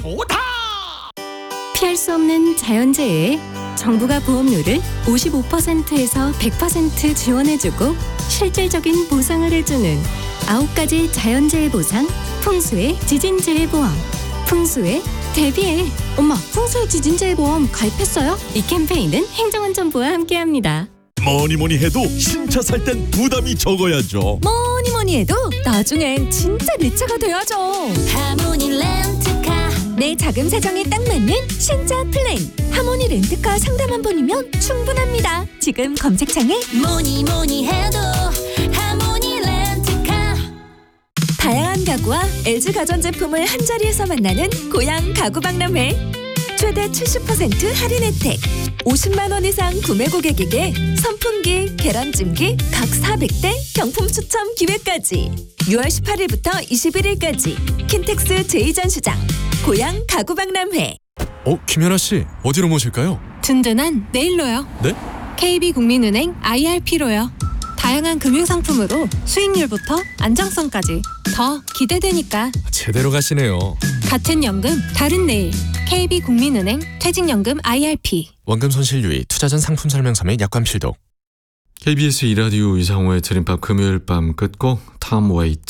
좋다! 피할 수 없는 자연재해에 정부가 보험료를 55%에서 100% 지원해주고 실질적인 보상을 해주는 9가지 자연재해 보상 풍수의 지진재해 보험. 풍수의 대비해. 엄마, 풍수의 지진재해 보험 가입했어요? 이 캠페인은 행정안전부와 함께합니다. 뭐니 해도 신차 살 땐 부담이 적어야죠. 뭐니 해도 나중엔 진짜 내 차가 돼야죠. 하모니 렌트카. 내 자금 사정에 딱 맞는 신차 플랜. 하모니 렌트카 상담 한 번이면 충분합니다. 지금 검색창에 뭐니 해도 하모니 렌트카. 다양한 가구와 LG 가전제품을 한자리에서 만나는 고양 가구박람회. 최대 70% 할인 혜택. 50만 원 이상 구매 고객에게 선풍기, 계란찜기 각 400대 경품 추첨 기회까지. 6월 18일부터 21일까지 킨텍스 제2전시장 고양 가구박람회. 김연아 씨, 어디로 모실까요? 든든한 내일로요. 네? KB국민은행 IRP로요. 다양한 금융상품으로 수익률부터 안정성까지 더 기대되니까. 제대로 가시네요. 같은 연금 다른 내일. KB국민은행 퇴직연금 IRP. 원금 손실 유의, 투자 전 상품 설명서 및 약관 필독. KBS 2라디오 이상호의 드림밤 금요일 밤 끝곡 톰 웨이트